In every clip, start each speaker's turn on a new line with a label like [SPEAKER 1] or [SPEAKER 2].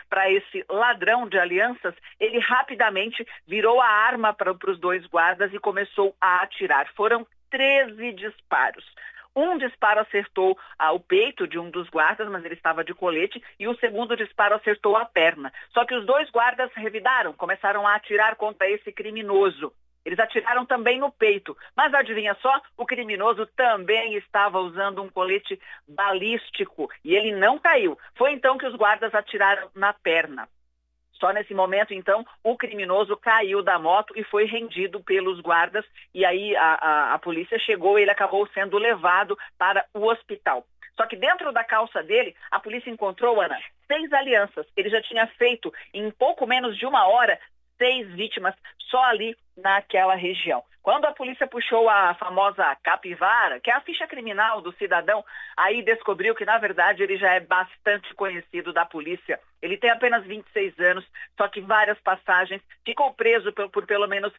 [SPEAKER 1] para esse ladrão de alianças, ele rapidamente virou a arma para os dois guardas e começou a atirar. Foram 13 disparos. Um disparo acertou o peito de um dos guardas, mas ele estava de colete, e o segundo disparo acertou a perna. Só que os dois guardas revidaram, começaram a atirar contra esse criminoso. Eles atiraram também no peito, mas adivinha só, o criminoso também estava usando um colete balístico e ele não caiu. Foi então que os guardas atiraram na perna. Só nesse momento, então, o criminoso caiu da moto e foi rendido pelos guardas. E aí a polícia chegou e ele acabou sendo levado para o hospital. Só que dentro da calça dele, a polícia encontrou, Ana, 6 alianças. Ele já tinha feito, em pouco menos de 1 hora, 6 vítimas só ali naquela região. Quando a polícia puxou a famosa capivara, que é a ficha criminal do cidadão, aí descobriu que, na verdade, ele já é bastante conhecido da polícia. Ele tem apenas 26 anos, só que várias passagens, ficou preso por pelo menos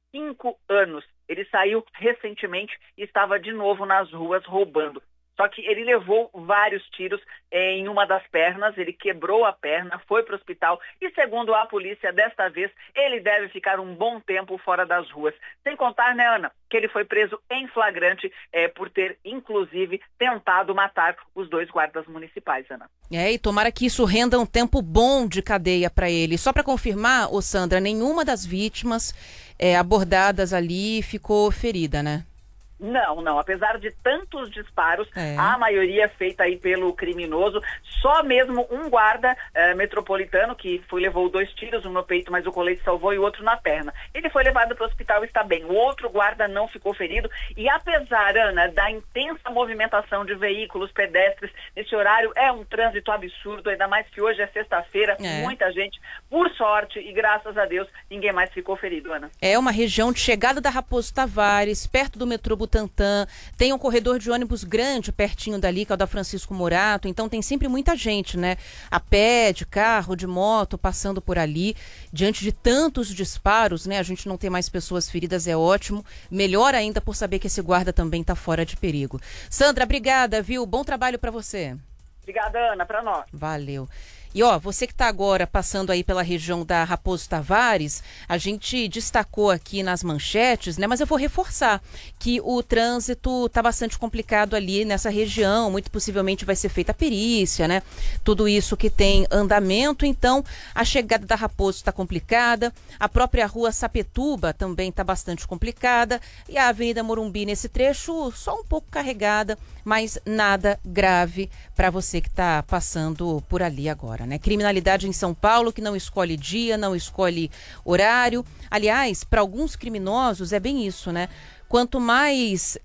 [SPEAKER 1] 5 anos. Ele saiu recentemente e estava de novo nas ruas roubando. Só que ele levou vários tiros em uma das pernas, ele quebrou a perna, foi para o hospital e, segundo a polícia, desta vez, ele deve ficar um bom tempo fora das ruas. Sem contar, né, Ana, que ele foi preso em flagrante por ter, inclusive, tentado matar os 2 guardas municipais, Ana.
[SPEAKER 2] E tomara que isso renda um tempo bom de cadeia para ele. Só para confirmar, Sandra, nenhuma das vítimas abordadas ali ficou ferida, né?
[SPEAKER 1] Não. Apesar de tantos disparos, a maioria feita aí pelo criminoso, só mesmo um guarda metropolitano que levou 2 tiros, um no peito, mas o colete salvou, e o outro na perna. Ele foi levado para o hospital e está bem. O outro guarda não ficou ferido. E apesar, Ana, da intensa movimentação de veículos, pedestres, nesse horário é um trânsito absurdo, ainda mais que hoje é sexta-feira, muita gente, por sorte e graças a Deus, ninguém mais ficou ferido, Ana.
[SPEAKER 2] É uma região de chegada da Raposo Tavares, perto do metrô Butantã, tem um corredor de ônibus grande pertinho dali, que é o da Francisco Morato, então tem sempre muita gente, né? A pé, de carro, de moto, passando por ali. Diante de tantos disparos, né? A gente não ter mais pessoas feridas é ótimo. Melhor ainda por saber que esse guarda também está fora de perigo. Sandra, obrigada, viu? Bom trabalho para você.
[SPEAKER 1] Obrigada, Ana, para nós.
[SPEAKER 2] Valeu. E você que está agora passando aí pela região da Raposo Tavares, a gente destacou aqui nas manchetes, né? Mas eu vou reforçar que o trânsito está bastante complicado ali nessa região, muito possivelmente vai ser feita a perícia, né? Tudo isso que tem andamento, então a chegada da Raposo está complicada, a própria rua Sapetuba também está bastante complicada e a Avenida Morumbi nesse trecho só um pouco carregada, mas nada grave para você que está passando por ali agora, né? Criminalidade em São Paulo que não escolhe dia, não escolhe horário. Aliás, para alguns criminosos é bem isso, né? Quanto mais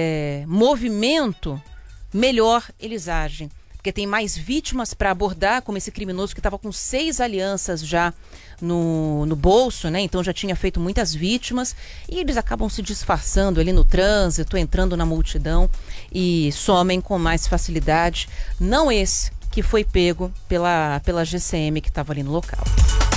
[SPEAKER 2] movimento, melhor eles agem. Porque tem mais vítimas para abordar, como esse criminoso que estava com 6 alianças já no bolso, né? Então já tinha feito muitas vítimas e eles acabam se disfarçando ali no trânsito, entrando na multidão e somem com mais facilidade. Não esse que foi pego pela GCM que estava ali no local.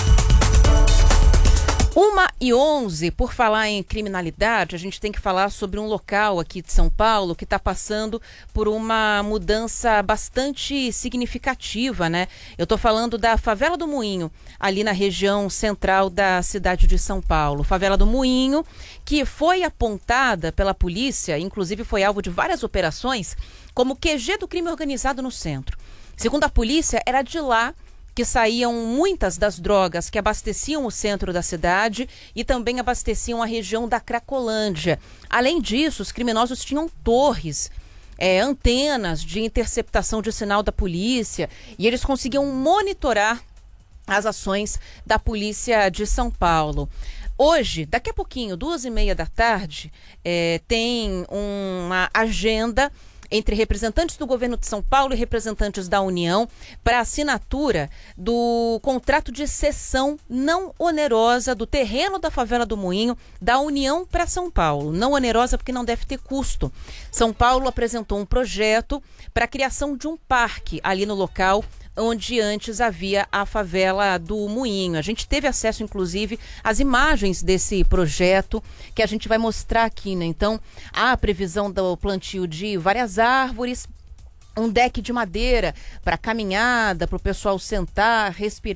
[SPEAKER 2] 1h11, por falar em criminalidade, a gente tem que falar sobre um local aqui de São Paulo que está passando por uma mudança bastante significativa, né? Eu estou falando da Favela do Moinho, ali na região central da cidade de São Paulo. Favela do Moinho, que foi apontada pela polícia, inclusive foi alvo de várias operações, como QG do crime organizado no centro. Segundo a polícia, era de lá que saíam muitas das drogas que abasteciam o centro da cidade e também abasteciam a região da Cracolândia. Além disso, os criminosos tinham torres, antenas de interceptação de sinal da polícia e eles conseguiam monitorar as ações da polícia de São Paulo. Hoje, daqui a pouquinho, 2h30 da tarde, tem uma agenda entre representantes do governo de São Paulo e representantes da União para assinatura do contrato de cessão não onerosa do terreno da Favela do Moinho da União para São Paulo. Não onerosa porque não deve ter custo. São Paulo apresentou um projeto para a criação de um parque ali no local onde antes havia a Favela do Moinho. A gente teve acesso, inclusive, às imagens desse projeto que a gente vai mostrar aqui, né? Então, há a previsão do plantio de várias árvores, um deck de madeira para caminhada, para o pessoal sentar, respirar